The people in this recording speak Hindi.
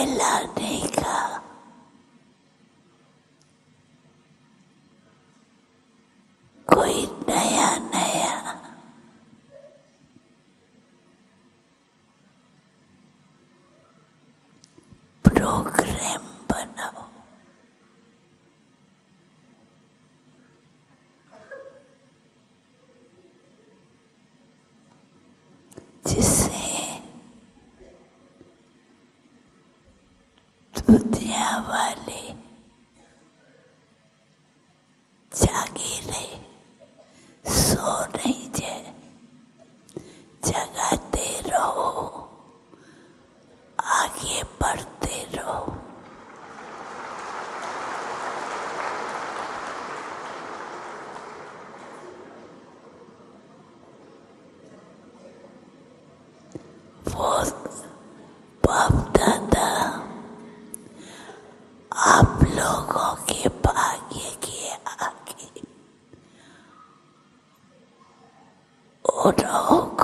फैलाने का कोई नया नया प्रोग्राम बनाओ, जिससे दुनिया वाले जागे रहे, सो नहीं जाए, जगाते रहो, आगे बढ़ते रहो। वो बाप दादा आप लोगों के भाग्य के आगे उन्हों